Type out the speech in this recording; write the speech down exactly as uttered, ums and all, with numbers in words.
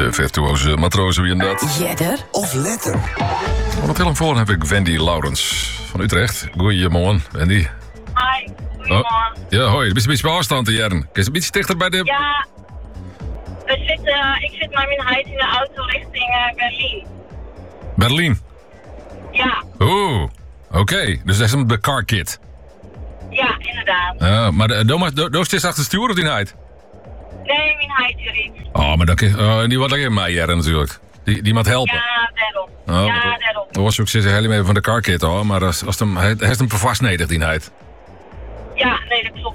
De virtuoze matrozen, wie dat? Jedder of letter? Aan de telefoon heb ik Wendy Laurens van Utrecht. Goeiemorgen, Wendy. Hi, goedemorgen. Oh, ja, hoi. Je bent een beetje bij afstand te jaren. Kun je een beetje dichter bij de... Ja, we zitten, uh, ik zit met mijn huid in de auto richting uh, Berlijn. Berlijn? Ja. Oeh, oké. Okay. Dus dat is een de car kit. Ja, inderdaad. Uh, maar de Doos do, do, is achter het stuur of die night? Nee, mijn huid hier niet. Oh, maar dat uh, die wat alleen mij jaren natuurlijk. Die, die moet helpen. Ja, daarom. Oh, ja, daarom. Dat was ook zeggen helemaal van de car kit hoor. Maar als, als hem, hij, hij is hem vastnedig die night. Ja, nee, dat klopt.